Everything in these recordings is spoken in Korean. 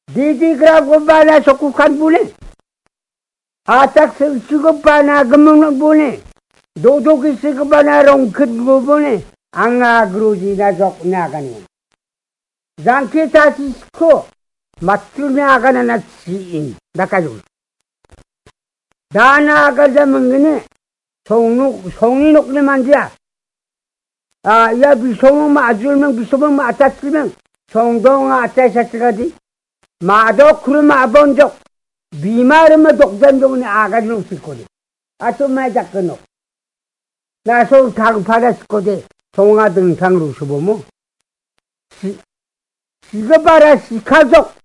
Didigrago ba na sokukan bule? Atak sigo ba na gemung bule? Dodo sigo ba na rongkit bule? Anga gruji na jok na ganyan. Zangki tasisko matulnya akan na siin dakajul. Dana agada mengene 송인옥 내 만지야. 야 비송은 마줄명 비송은 마tasli명 송동 아타샤스가디 마도 그런 마본적 비마르마 독전종은 아가지로 쓸거지. 아tom마 작거노. 나서 타고 받았을거지. 송아 등상으로 서보면 이거 봐라 시가족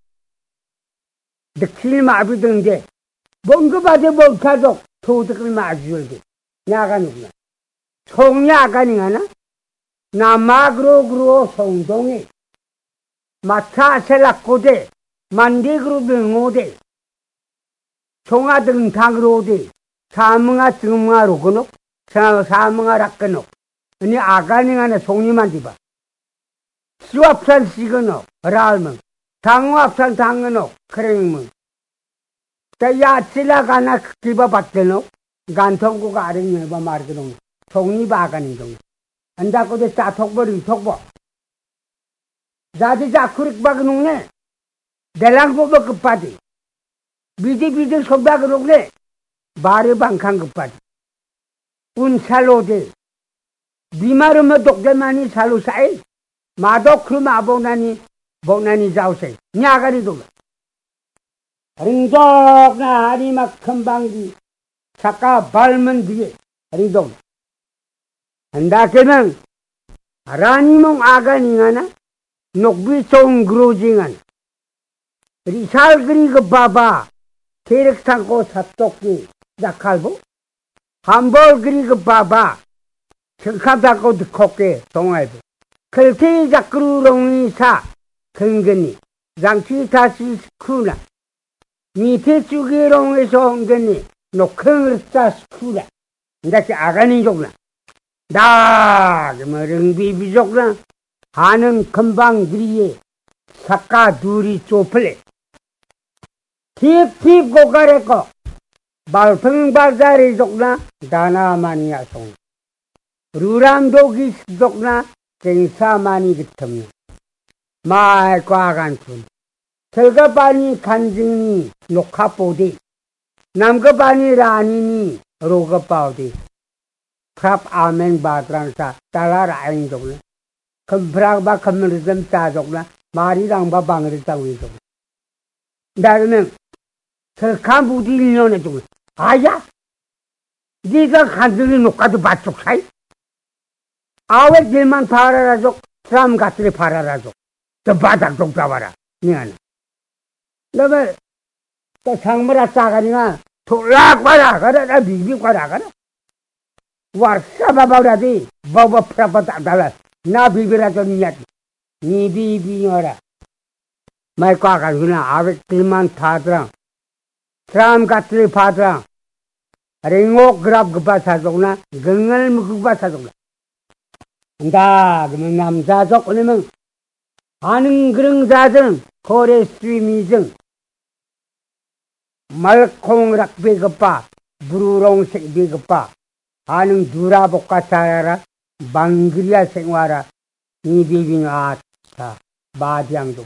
느낄 마비든지 뭔가 봐도 못하족 도덕을 마주얼게 야간이구나. 송야간이가나? 나마그로 송동이 마차셀락고대 만디그로 병오대 송아 등탕으로대 사명아 등마로 그노 사명아 락그노 아니 아간이가나 송이만 디봐 수압산 시그노 라알멍 당화압산 당근노 크랭멍 야치라가나 기바 받대노 간통구가 아랫녀바 말그노 송이 바가는 동 안다고도 짜톡버리 톡버 자디 자쿠릭 바그농네 델랑고버 급바디 비디 소바그농네 바르 방칸 급바디 운살로데 비마르마 독대만이 살로 사이 마도 크루마 보나니 자우세 냐가리 동 링족나 아리막 큰방기 작가 발문 뒤에 링족 한다케는 아라니몽 아가니가나 녹비송 그로징한 리살 그리그 바바 계륵상고 삽독기 자칼보 한벌 그리그 바바 청카다고 듣고게 동아이보 클티 자크루롱이사 근근이 장치 다시 스쿠나 밑에 쭈기롱에서 옹근이 녹흥을사 스쿠나 이렇게 아가니 족나 나 그러면 비족나 하는 금방들이에 사카 둘이 쪼플레 팁 고가래거 발풍발자리 족나 다나마니아 송 루람도기 족나 쟁사만이 같으면 말과 간푼 설가반이 간증이 녹화보디 남가반이 라니니 로가바오디 프랍 아멘 바드랑사 따라라인 족나 금프락바 금르점 짜족나 마리랑 바방을 짜고 족 나는 설카부디 일년에 족 아야 네가 간증이 녹화도 바쪽 사이 아왜 길만 팔아라족 사람 같으리 팔아라족 저 바닥 좀 잡아라 니가나 너가 또 상무라 싸가니가 돌락 봐라 가라 비비 가라 가라 와사바바라디 바바 프라바다 달라 나 비비라 좀 니야 니 비비어라 말과 가지나 아베 길만 타드랑 사람 같으리 파드랑 링옥 그랍 그바 사족나 긍을 무그바 사족나 다 그러면 남자족 그러면 하는 그런 자들은 거래 수미증 말콩락 비급바 부르롱색 비급바 하는 두라복가 사야라 망그리아 생활아 이 비빙 아차 마디앙족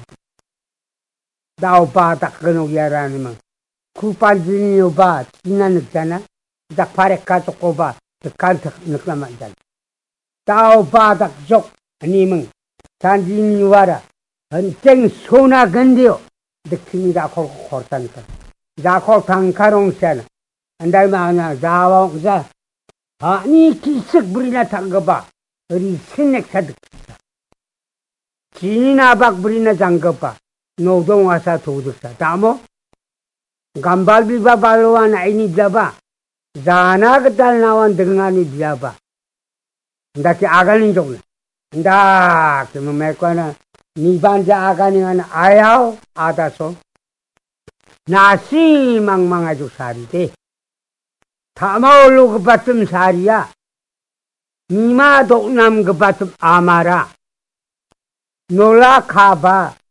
나오빠 닦아놓기야라는 쿠판진이 오바 지나늑잖아 딱 파레카 쪼꼬바 득한턱 늑라만잖아 나오빠 닦족 아니면 단진이 와라 언쟁 소나 건데요 느낌이 다 골골다니까 자골 당카롱세나 안달마나 자왕자 아니 기석 불이나 담가봐 우리 신넥사 듣겠다 진이나 박불이나 잠가봐 노동화사 도둑사 다모 감발비바 발로한 아이니 잡아 자나 그딸 나wan 등안이 비아봐 ndaki agalin jogna nda kemo mekwana ni banja aganingan ayaw adaso nasi 망망아주 살이대 타마올로 그 바tum 살이야 니마 독남 그 바tum 아마라 놀라 가봐